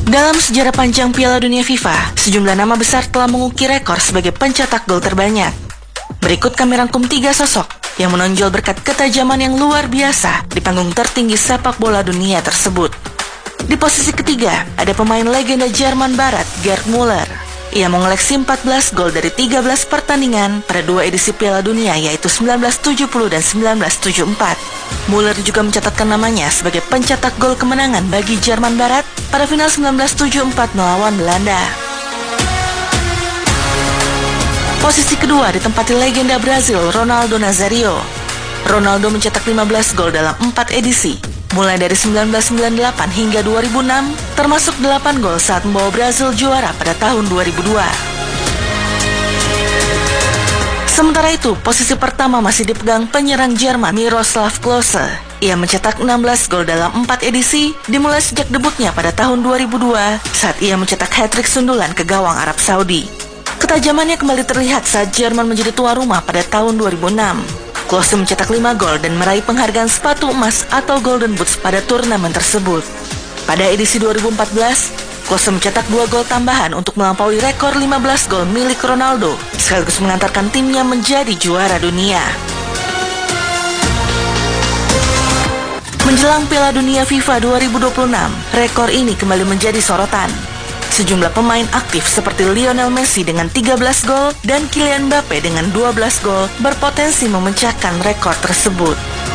Dalam sejarah panjang Piala Dunia FIFA, sejumlah nama besar telah mengukir rekor sebagai pencetak gol terbanyak. Berikut kami rangkum 3 sosok yang menonjol berkat ketajaman yang luar biasa di panggung tertinggi sepak bola dunia tersebut. Di posisi ketiga, ada pemain legenda Jerman Barat, Gerd Müller. Ia mengoleksi 14 gol dari 13 pertandingan pada 2 edisi Piala Dunia, yaitu 1970 dan 1974. Müller juga mencatatkan namanya sebagai pencetak gol kemenangan bagi Jerman Barat pada final 1974 melawan Belanda. Posisi kedua ditempati legenda Brazil Ronaldo Nazario. Ronaldo mencetak 15 gol dalam 4 edisi, mulai dari 1998 hingga 2006, termasuk 8 gol saat membawa Brazil juara pada tahun 2002. Sementara itu, posisi pertama masih dipegang penyerang Jerman Miroslav Klose. Ia mencetak 16 gol dalam 4 edisi, dimulai sejak debutnya pada tahun 2002 saat ia mencetak hat-trick sundulan ke gawang Arab Saudi. Ketajamannya kembali terlihat saat Jerman menjadi tuan rumah pada tahun 2006. Klose mencetak 5 gol dan meraih penghargaan sepatu emas atau Golden Boots pada turnamen tersebut. Pada edisi 2014, Klose mencetak 2 gol tambahan untuk melampaui rekor 15 gol milik Ronaldo, sekaligus mengantarkan timnya menjadi juara dunia. Menjelang Piala Dunia FIFA 2026, rekor ini kembali menjadi sorotan. Sejumlah pemain aktif seperti Lionel Messi dengan 13 gol dan Kylian Mbappe dengan 12 gol berpotensi memecahkan rekor tersebut.